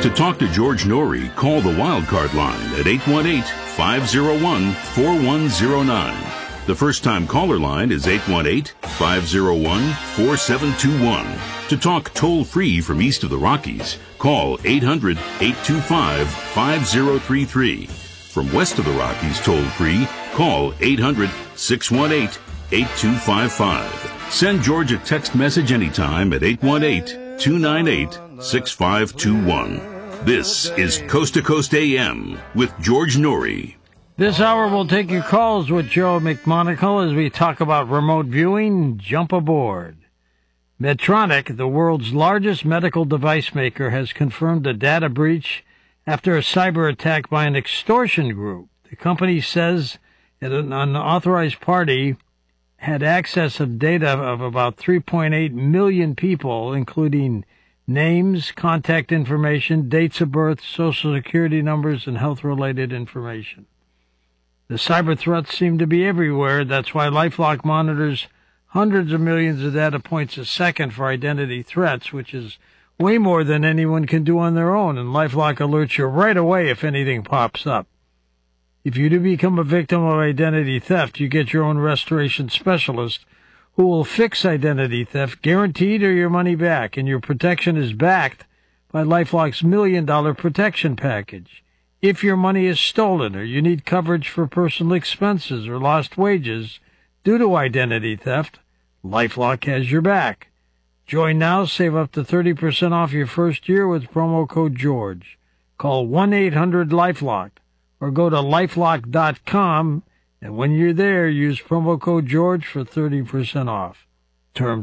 To talk to George Norrie, call the Wildcard line at 818-501-4109. The first-time caller line is 818-501-4721. To talk toll-free from east of the Rockies, call 800-825-5033. From west of the Rockies toll-free, call 800-618-8255. Send George a text message anytime at 818-298-6521. This is Coast to Coast AM with George Norrie. This hour we'll take your calls with Joe McMonagle as we talk about remote viewing. Jump aboard. Medtronic, the world's largest medical device maker, has confirmed a data breach after a cyber attack by an extortion group. The company says that an unauthorized party had access of data of about 3.8 million people, including names, contact information, dates of birth, social security numbers, and health-related information. The cyber threats seem to be everywhere. That's why LifeLock monitors hundreds of millions of data points a second for identity threats, which is way more than anyone can do on their own, and LifeLock alerts you right away if anything pops up. If you do become a victim of identity theft, you get your own restoration specialist who will fix identity theft, guaranteed, or your money back, and your protection is backed by LifeLock's $1 Million Protection Package. If your money is stolen or you need coverage for personal expenses or lost wages due to identity theft, LifeLock has your back. Join now, save up to 30% off your first year with promo code GEORGE. Call 1-800-LifeLock or go to lifelock.com, and when you're there, use promo code GEORGE for 30% off. Terms